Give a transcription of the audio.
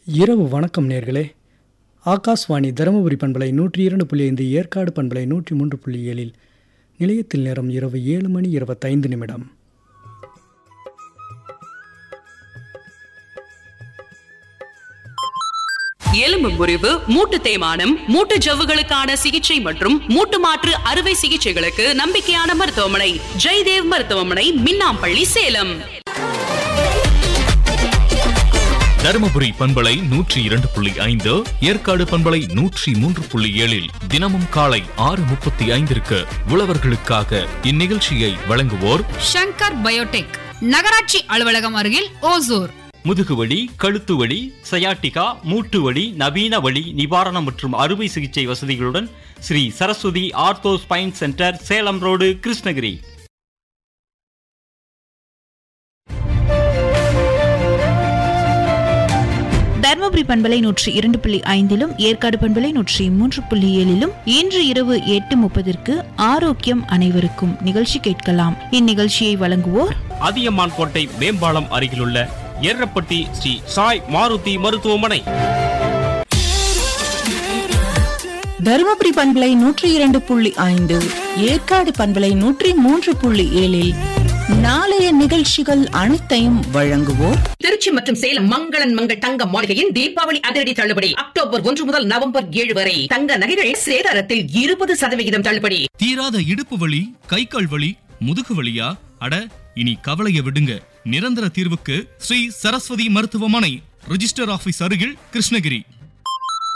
இரவு வணக்கம் நேர்களே. ஆகாஷ்வாணி தருமபுரி பண்பலை 102.5, ஏற்காடு பண்பலை 103.7 நிலையத்தில் நேரம் இரவு 7:25. எலும்பு முறிவு, மூட்டு தேய்மானம், மூட்டு ஜவ்வுகளுக்கான சிகிச்சை மற்றும் மூட்டு மாற்று அறுவை சிகிச்சைகளுக்கு நம்பிக்கையான மருத்துவமனை ஜெய்தேவ் மருத்துவமனை, மின்னாம்பள்ளி, சேலம். தருமபுரி பண்பலை 102.5, ஏற்காடு பண்பலை 103.7 தினமும் காலை 6:35 உழவர்களுக்காக இந்நிகழ்ச்சியை வழங்குவோர் ஷங்கர் பயோடெக், நகராட்சி அலுவலகம் அருகில், ஓசூர். முதுகுவலி, கழுத்துவலி, சயாட்டிகா, மூட்டு வலி, நவீன வலி நிவாரணம் மற்றும் அறுவை சிகிச்சை வசதிகளுடன் Sri Saraswati ortho spine centre, Salem road, Krishnagiri. Dharmapuri பண்பலை 102.5, ஏற்காடு பண்பலை 103.7 இன்று இரவு 8:30 ஆரோக்கியம் அனைவருக்கும் நிகழ்ச்சி கேட்கலாம். இந்நிகழ்ச்சியை வழங்குவோர் அதியமான் கோட்டை மேம்பாலம் அருகிலுள்ள எர்ரப்பட்டி ஸ்ரீ சாய் மாருதி மருத்துவமனை. தருமபுரி பண்பலை 102.5, ஏற்காடு பண்பலை 103.7 நாளைய நிகழ்ச்சிகள் அனைத்தையும் வழங்குவோர் திருச்சி மற்றும் சேலம் மங்களன் மங்கள் தங்க மாளிகையின் தீபாவளி அதிரடி தள்ளுபடி. அக்டோபர் 1 முதல் நவம்பர் 7 வரை தங்க நகைகள் சேதாரத்தில் 20% தள்ளுபடி. தீராத இடுப்பு வலி, கை கால் வலி, முதுகு வலியா? அட, இனி கவலைய விடுங்க. நிரந்தர தீர்வுக்கு ஸ்ரீ சரஸ்வதி மருத்துவமனை, ரிஜிஸ்டர் ஆபீஸ் அருகில், கிருஷ்ணகிரி.